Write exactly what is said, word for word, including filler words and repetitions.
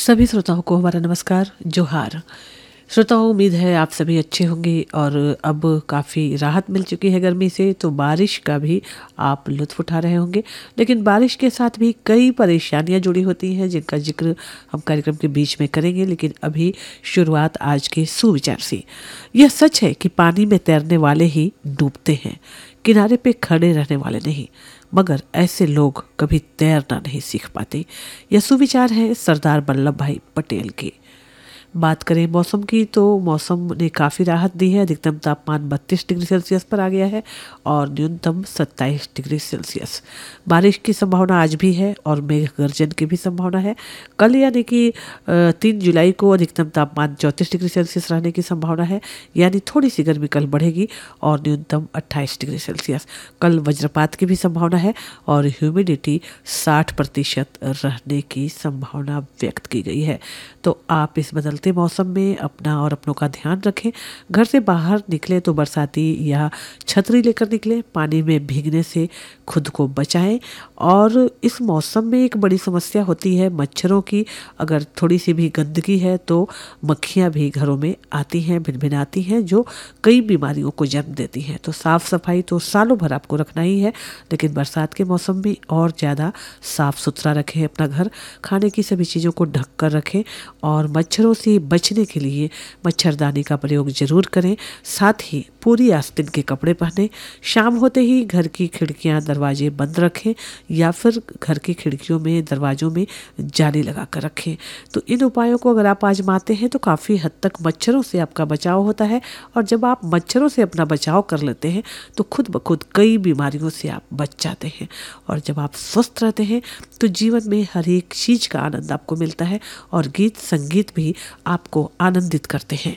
सभी श्रोताओं को हमारा नमस्कार, जोहार। श्रोताओं, उम्मीद है आप सभी अच्छे होंगे और अब काफ़ी राहत मिल चुकी है गर्मी से, तो बारिश का भी आप लुत्फ़ उठा रहे होंगे। लेकिन बारिश के साथ भी कई परेशानियां जुड़ी होती हैं, जिनका जिक्र हम कार्यक्रम के बीच में करेंगे। लेकिन अभी शुरुआत आज के सुविचार से। यह सच है कि पानी में तैरने वाले ही डूबते हैं, किनारे पे खड़े रहने वाले नहीं। मगर ऐसे लोग कभी तैरना नहीं सीख पाते। यह सुविचार है सरदार वल्लभ भाई पटेल के। बात करें मौसम की, तो मौसम ने काफ़ी राहत दी है। अधिकतम तापमान बत्तीस डिग्री सेल्सियस पर आ गया है और न्यूनतम सत्ताईस डिग्री सेल्सियस। बारिश की संभावना आज भी है और मेघ गर्जन की भी संभावना है। कल यानी कि तीन जुलाई को अधिकतम तापमान चौंतीस डिग्री सेल्सियस रहने की संभावना है, यानी थोड़ी सी गर्मी कल बढ़ेगी और न्यूनतम अट्ठाईस डिग्री सेल्सियस। कल वज्रपात की भी संभावना है और ह्यूमिडिटी साठ प्रतिशत रहने की संभावना व्यक्त की गई है। तो आप इस बदलते मौसम में अपना और अपनों का ध्यान रखें। घर से बाहर निकले तो बरसाती या छतरी लेकर निकलें। पानी में भीगने से खुद को बचाएं। और इस मौसम में एक बड़ी समस्या होती है मच्छरों की। अगर थोड़ी सी भी गंदगी है तो मक्खियां भी घरों में आती हैं, भिनभिनाती हैं, जो कई बीमारियों को जन्म देती हैं। तो साफ सफाई तो सालों भर आपको रखना ही है, लेकिन बरसात के मौसम में और ज़्यादा साफ सुथरा रखें अपना घर। खाने की सभी चीज़ों को ढक कर रखें और मच्छरों से बचने के लिए मच्छरदानी का प्रयोग जरूर करें। साथ ही पूरी आस्तीन के कपड़े पहने। शाम होते ही घर की खिड़कियां दरवाजे बंद रखें या फिर घर की खिड़कियों में दरवाजों में जाली लगा कर रखें। तो इन उपायों को अगर आप आजमाते हैं तो काफ़ी हद तक मच्छरों से आपका बचाव होता है। और जब आप मच्छरों से अपना बचाव कर लेते हैं तो खुद ब खुद कई बीमारियों से आप बच जाते हैं। और जब आप स्वस्थ रहते हैं तो जीवन में हर एक चीज़ का आनंद आपको मिलता है और गीत संगीत भी आपको आनंदित करते हैं।